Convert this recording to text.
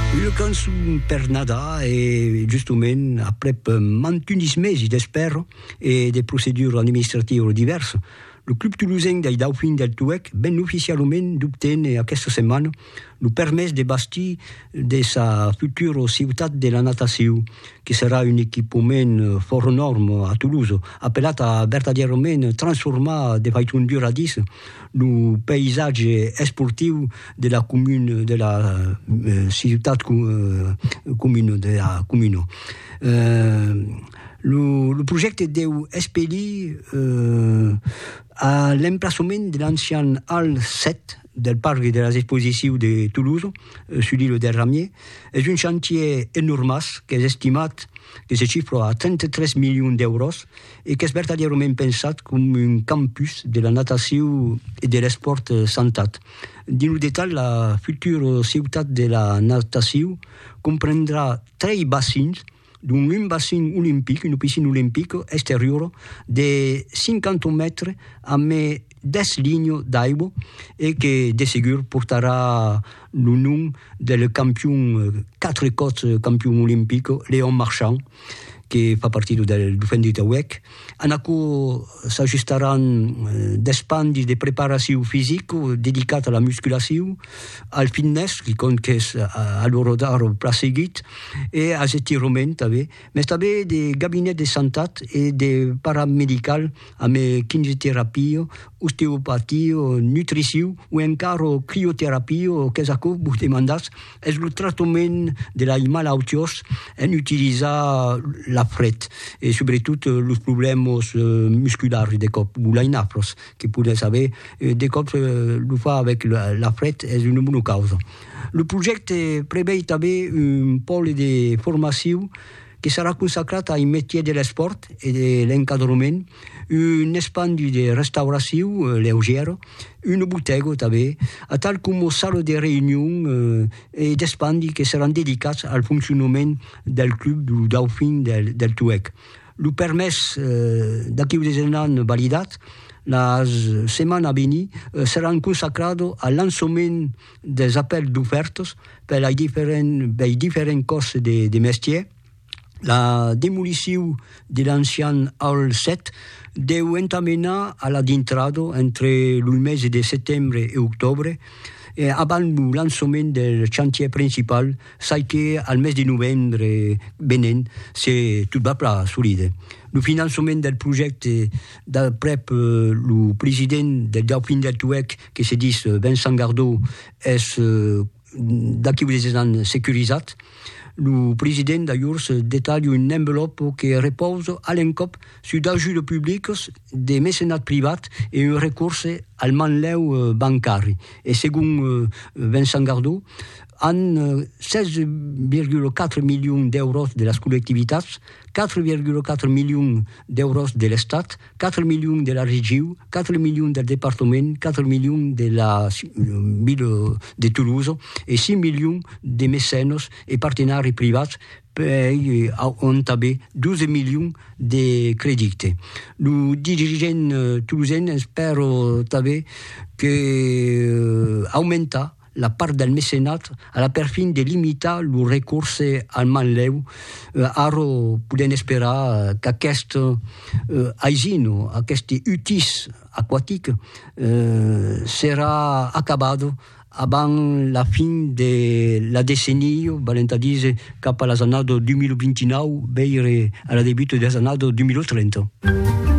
Una canzone per Nadà e giustamente après 21 mesi d'espero e di procedure amministrative diverse, il club toulousain dei Dauphins del Touec ben ufficialment d'obtenir aquesta setmana el permès de bastir de sa futura ciutat de la natació, que serà un equipament fort enorme a Toulouse, appelat a verdaderament transformar de façon duradissa el paisatge esportiu de la commune, de la ciutat commune, de la commune. Le projecte deu expellir à l'emplacement de l'ancien Hall 7 del parc de les expositions de Toulouse, sur l'île de Ramier. És un chantier enormós que és estimat, que se xifra a 33 milions d'euros i que és verdaderament pensat com un campus de la natació i de l'esport santat. Dins el detall, la futura ciutat de la natació comprendrà 3 bassins, d'un un bassin olímpic, una piscina olímpica exterior de 50 metres amb 10 lignes d'aigua et que de segur portarà le nom del campion, 4 cops campion olímpic, Léon Marchand, que fa partie du Dauphins du Touec. En accord s'ajustaran d'espandis de preparació física dedicat a la musculació, al fitness, que compte que és a l'horodar pla seguit, i als estiraments també, però també de gabinet de santat i de paramedical amb kinesiotèrapia, osteopatia, nutrició o encara crioterapia, que és això vos demandats, és el tractament de la malalties en utilitzar la fred et sobretot els problemes musculars de cop, ou l'inafros, que podem saber, de cop ho fa avec la fred, és una bona causa. El projecte preveu també un pol de formació que serà consacrat al métier de l'esport i de l'encadrement, un espai de restauració lleugera, una botega també, a tal com sala de reunió i d'espais que seran dedicats al funcionament del club du Dauphins del Touec. El permès d'aquí un any validat, la setmana a venir seran consacrats al lançament dels apels d'ofertes per als diferents cos de métier. La demolició de l'ancien Hall 7 deu entamenar a la d'entrada entre el mes de setembre i octubre abans el lançament del chantier principal, sai que al mes de novembre venent se tot va pla solide. El finançament del projecte d'après el president del Dauphins del Touec, que se diu Vincent Gardot, és d'aquí uns anys securisat. Le président d'ailleurs détaille une enveloppe qui repose à l'encop sur d'ajuts publics, des mécénats privats et un recours al manleu bancari. Et selon Vincent Gardot, en 16,4 milions d'euros de les collectivitats, 4,4 milions d'euros de l'Estat, 4 milions de la région, 4 milions del département, 4 millions de la ville de Toulouse et 6 millions de mécènes et partenaires privats ont també 12 milions de crèdits. Le dirigeant toulousain espère també que augmenta la part del mecenat a la perfin de limitar el recurs al manleu. Ara podem esperar que aquest aisino, aquest utis aquàtic serà acabat avant la fin de la décennie, valent a dir cap a les années 2029, veire a la debut des années 2030.